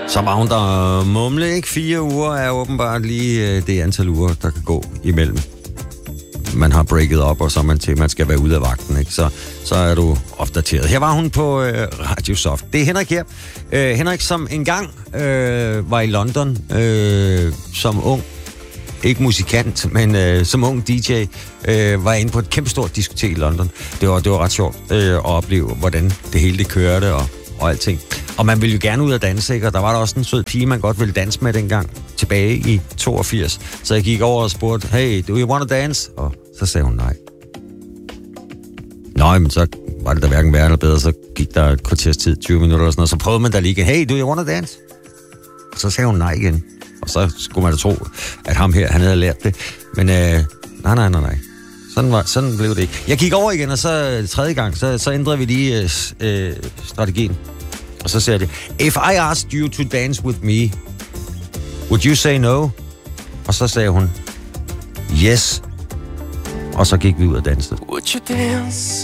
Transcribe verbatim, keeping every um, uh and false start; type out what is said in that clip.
Så var hun der mumle, ikke? Fire uger er åbenbart lige det antal uger, der kan gå imellem. Man har breaket op, og så er man til, man skal være ude af vagten, ikke? Så, så er du opdateret. Her var hun på øh, Radio Soft. Det er Henrik her. Øh, Henrik, som engang øh, var i London øh, som ung, ikke musikant, men øh, som ung D J, øh, var inde på et kæmpestort diskotek i London. Det var, det var ret sjovt øh, at opleve, hvordan det hele det kørte og, og alting. Og man ville jo gerne ud og danse, ikke? Og der var der også en sød pige, man godt ville danse med dengang, tilbage i toogfirs. Så jeg gik over og spurgte, hey, do you want to dance? Og så sagde hun nej. Nå, men så var det da hverken værre eller bedre, så gik der et kvarters tid, tyve minutter eller sådan noget. Så prøvede man da lige igen, hey, do you want to dance? Og så sagde hun nej igen. Og så skulle man da tro, at ham her, han havde lært det. Men øh, nej, nej, nej, nej. Sådan, var, sådan blev det ikke. Jeg gik over igen, og så tredje gang, så, så ændrede vi lige øh, øh, strategien. Og så siger det, if I asked you to dance with me, would you say no? Og så sagde hun, yes. Og så gik vi ud og dansede. Would you dance?